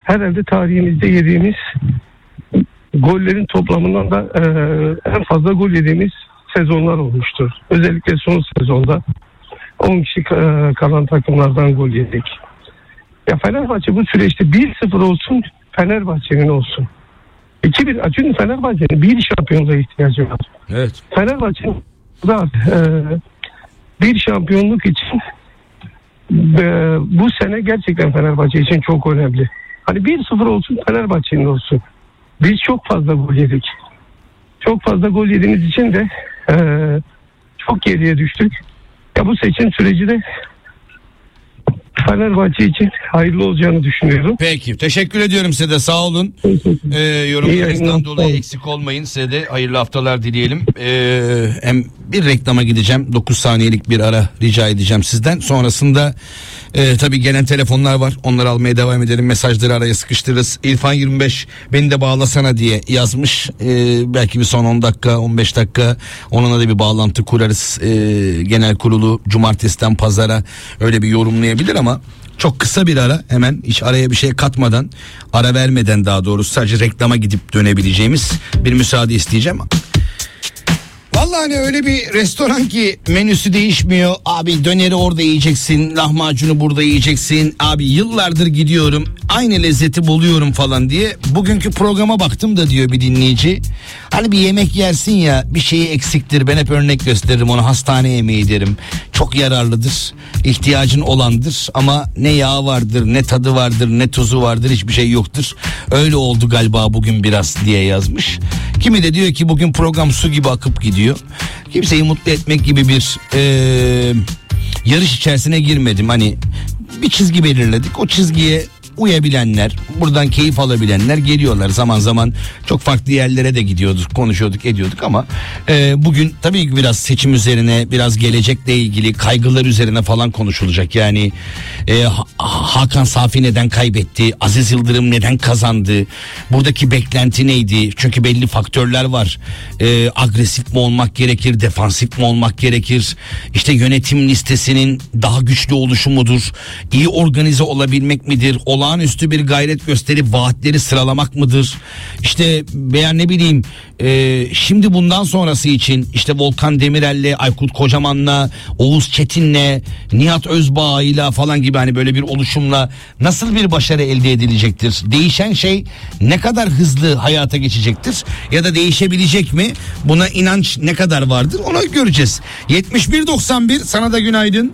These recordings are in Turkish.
herhalde tarihimizde yediğimiz gollerin toplamından da en fazla gol yediğimiz sezonlar olmuştur. Özellikle son sezonda 10 kişi kalan takımlardan gol yedik. Ya Fenerbahçe bu süreçte 1-0 olsun, Fenerbahçe'nin olsun. 2-1, çünkü Fenerbahçe'nin bir şampiyonluğa ihtiyacı var. Evet. Fenerbahçe'nin bir şampiyonluk için bu sene gerçekten Fenerbahçe için çok önemli. Hani 1-0 olsun, Fenerbahçe'nin olsun. Biz çok fazla gol yedik. Çok fazla gol yediğimiz için de çok geriye düştük. Ya bu seçim süreci de Fenerbahçe için hayırlı olacağını düşünüyorum. Peki, teşekkür ediyorum size de, sağ olun. Yorumlarınızdan dolayı eksik olmayın. Size de hayırlı haftalar dileyelim. Hem bir reklama gideceğim, 9 saniyelik bir ara rica edeceğim sizden. Sonrasında tabii gelen telefonlar var, onları almaya devam edelim. Mesajları araya sıkıştırırız. İrfan 25 beni de bağlasana diye yazmış. Belki bir son 10 dakika 15 dakika onunla da bir bağlantı kurarız. Genel kurulu cumartesiden pazara öyle bir yorumlayabilir ama çok kısa bir ara, hemen hiç araya bir şey katmadan, ara vermeden daha doğrusu, sadece reklama gidip dönebileceğimiz bir müsaade isteyeceğim. Vallahi hani öyle bir restoran ki menüsü değişmiyor. Abi döneri orada yiyeceksin, lahmacunu burada yiyeceksin. Abi yıllardır gidiyorum, aynı lezzeti buluyorum falan diye. Bugünkü programa baktım da diyor bir dinleyici. Hani bir yemek yersin ya, bir şeyi eksiktir. Ben hep örnek gösteririm onu, hastane yemeği derim. Çok yararlıdır, ihtiyacın olandır ama ne yağı vardır, ne tadı vardır, ne tuzu vardır, hiçbir şey yoktur. Öyle oldu galiba bugün biraz diye yazmış. Kimi de diyor ki bugün program su gibi akıp gidiyor. Kimseyi mutlu etmek gibi bir yarış içerisine girmedim. Hani bir çizgi belirledik, o çizgiye uyabilenler, buradan keyif alabilenler geliyorlar. Zaman zaman çok farklı yerlere de gidiyorduk, konuşuyorduk, ediyorduk ama bugün tabii ki biraz seçim üzerine, biraz gelecekle ilgili kaygılar üzerine falan konuşulacak. Yani Hakan Safi neden kaybetti, Aziz Yıldırım neden kazandı, buradaki beklenti neydi? Çünkü belli faktörler var. Agresif mi olmak gerekir, defansif mi olmak gerekir? İşte yönetim listesinin daha güçlü oluşu mudur? İyi organize olabilmek midir? Olağanüstü bir gayret gösterip vaatleri sıralamak mıdır? İşte veya ne bileyim şimdi bundan sonrası için işte Volkan Demirel'le, Aykut Kocaman'la, Oğuz Çetin'le, Nihat Özbağ'ıyla falan gibi hani böyle bir oluşumla nasıl bir başarı elde edilecektir? Değişen şey ne kadar hızlı hayata geçecektir? Ya da değişebilecek mi? Buna inanç ne kadar vardır? Onu göreceğiz. 71-91, sana da günaydın.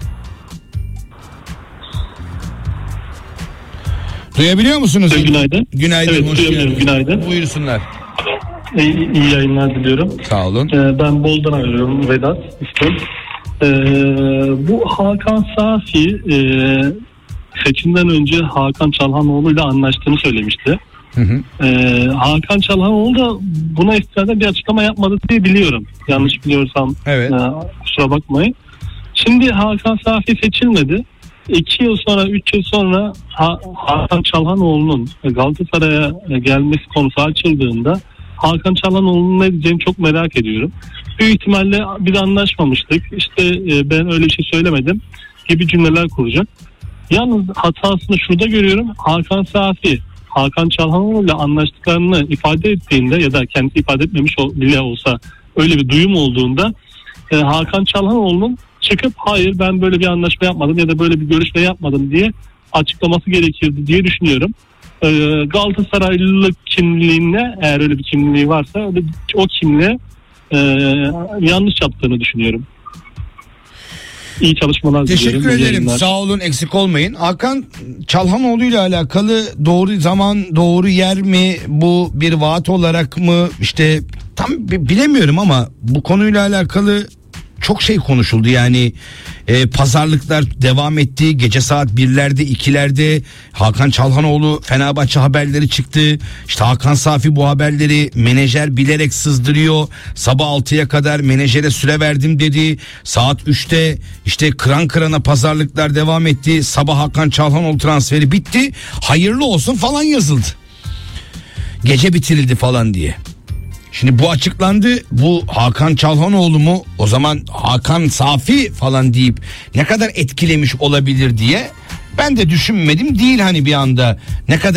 Duyabiliyor musunuz? Günaydın. Günaydın. Evet, duyabiliyorum. Günaydın. Buyursunlar. İyi yayınlar diliyorum. Sağ olun. Ben Bol'dan arıyorum. Vedat ismim. Bu Hakan Safi seçimden önce Hakan Çalhanoğlu ile anlaştığını söylemişti. Hı hı. Hakan Çalhanoğlu da buna istinaden bir açıklama yapmadı diye biliyorum. Yanlış biliyorsam evet. Kusura bakmayın. Şimdi Hakan Safi seçilmedi. 2 yıl sonra, 3 yıl sonra Hakan Çalhanoğlu'nun Galatasaray'a gelmesi konusu açıldığında Hakan Çalhanoğlu'nun ne diyeceğini çok merak ediyorum. Büyük ihtimalle biz anlaşmamıştık, İşte ben öyle bir şey söylemedim gibi cümleler kuracak. Yalnız hatasını şurada görüyorum. Hakan Safi, Hakan Çalhanoğlu'yla anlaştıklarını ifade ettiğinde ya da kendisi ifade etmemiş bile olsa öyle bir duyum olduğunda Hakan Çalhanoğlu'nun çıkıp hayır ben böyle bir anlaşma yapmadım ya da böyle bir görüşme yapmadım diye açıklaması gerekirdi diye düşünüyorum. Galatasaraylılık kimliğine, eğer öyle bir kimliği varsa o kimliğe yanlış yaptığını düşünüyorum. İyi çalışmalar diliyorum. Teşekkür ederim. Sağ olun, eksik olmayın. Hakan Çalhanoğlu ile alakalı doğru zaman, doğru yer mi? Bu bir vaat olarak mı? İşte tam bilemiyorum ama bu konuyla alakalı çok şey konuşuldu. Yani pazarlıklar devam etti. Gece saat 1'lerde 2'lerde Hakan Çalhanoğlu Fenerbahçe haberleri çıktı. İşte Hakan Safi bu haberleri menajer bilerek sızdırıyor. Sabah 6'ya kadar menajere süre verdim dedi. Saat 3'te işte kıran kırana pazarlıklar devam etti. Sabah Hakan Çalhanoğlu transferi bitti. Hayırlı olsun falan yazıldı. Gece bitirildi falan diye. Şimdi bu açıklandı. Bu Hakan Çalhanoğlu mu? O zaman Hakan Safi falan deyip ne kadar etkilemiş olabilir diye ben de düşünmedim değil, hani bir anda ne kadar